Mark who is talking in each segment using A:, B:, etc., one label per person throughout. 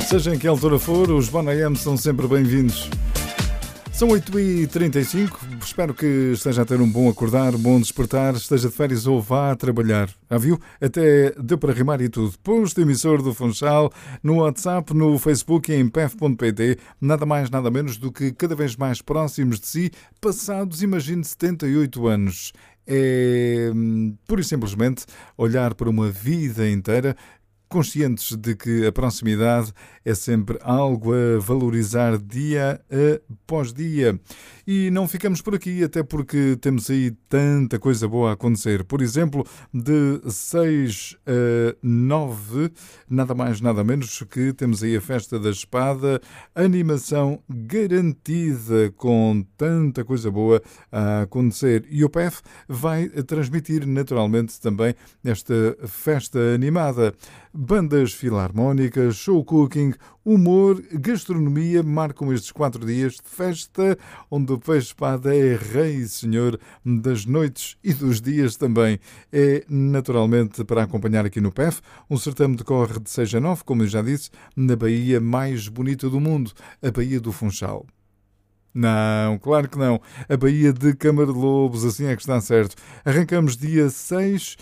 A: Seja em que altura for, os Bon AM são sempre bem-vindos. São 8h35, espero que esteja a ter um bom acordar, um bom despertar, esteja de férias ou vá trabalhar. Já viu? Até deu para rimar e tudo. Posto emissor do Funchal, no WhatsApp, no Facebook e em pef.pt, nada mais, nada menos do que cada vez mais próximos de si, passados, imagine, 78 anos. É, pura e simplesmente, olhar para uma vida inteira, conscientes de que a proximidade é sempre algo a valorizar dia após dia. E não ficamos por aqui, até porque temos aí tanta coisa boa a acontecer. Por exemplo, de 6 a 9, nada mais nada menos que temos aí a Festa da Espada, animação garantida com tanta coisa boa a acontecer. E o PEF vai transmitir naturalmente também esta festa animada. Bandas filarmónicas, show cooking, humor, gastronomia marcam estes 4 dias de festa, onde o peixe-espada é rei e senhor das noites e dos dias também. É naturalmente para acompanhar aqui no PEF. Um certame decorre de 6 a 9, como eu já disse, na baía mais bonita do mundo, a Baía do Funchal. Não, claro que não. A Baía de Câmara de Lobos, assim é que está certo. Arrancamos dia 6,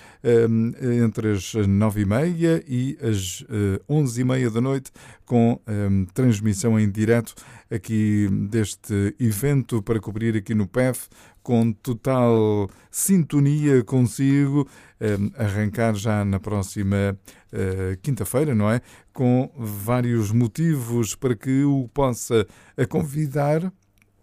A: entre as 9h30 e as 11h30 da noite, com transmissão em direto aqui deste evento para cobrir aqui no PEF, com total sintonia consigo, arrancar já na próxima quinta-feira, não é? Com vários motivos para que o possa convidar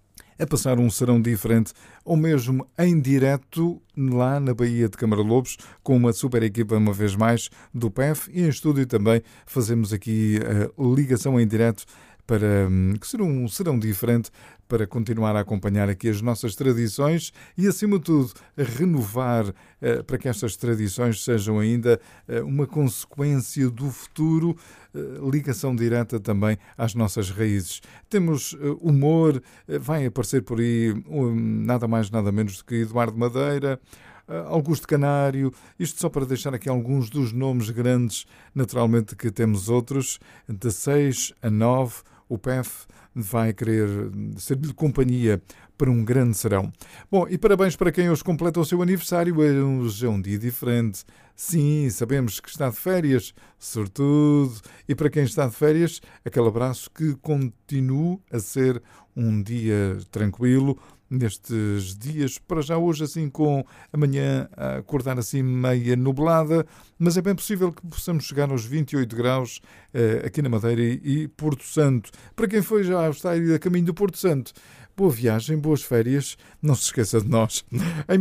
A: a passar um serão diferente, ou mesmo em direto lá na Baía de Câmara de Lobos, com uma super equipa, uma vez mais, do PEF, e em estúdio também fazemos aqui a ligação em direto para que ser um serão diferente, para continuar a acompanhar aqui as nossas tradições e, acima de tudo, renovar para que estas tradições sejam ainda uma consequência do futuro, ligação direta também às nossas raízes. Temos humor, vai aparecer por aí nada mais, nada menos do que Eduardo Madeira, Augusto Canário, isto só para deixar aqui alguns dos nomes grandes, naturalmente que temos outros, de 6 a 9, o PEF vai querer ser-lhe companhia para um grande serão. Bom, e parabéns para quem hoje completa o seu aniversário. Hoje é um dia diferente. Sim, sabemos que está de férias, sortudo. E para quem está de férias, aquele abraço que continue a ser um dia tranquilo, nestes dias, para já hoje assim com amanhã a acordar assim meia nublada, mas é bem possível que possamos chegar aos 28 graus aqui na Madeira e Porto Santo. Para quem foi já ao estádio a caminho do Porto Santo, boa viagem, boas férias, não se esqueça de nós. Em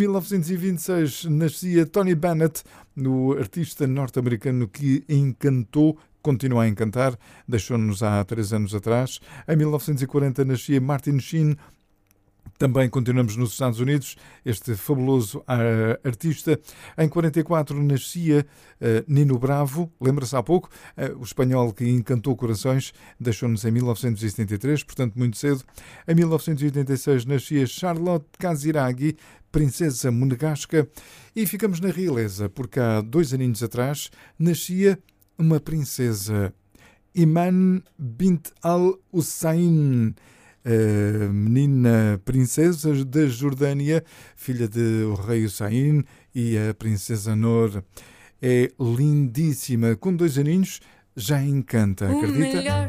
A: 1926 nascia Tony Bennett, o artista norte-americano que encantou, continua a encantar, deixou-nos há 3 anos atrás. Em 1940 nascia Martin Sheen. Também continuamos nos Estados Unidos, este fabuloso artista. Em 44 nascia Nino Bravo, lembra-se há pouco, o espanhol que encantou corações, deixou-nos em 1973, portanto muito cedo. Em 1986 nascia Charlotte Casiraghi, princesa monegasca, e ficamos na realeza, porque há 2 aninhos atrás nascia uma princesa, Iman bint al-Hussein, a menina princesa da Jordânia, filha do rei Hussein e a princesa Noor. É lindíssima, com 2 aninhos já encanta, acredita?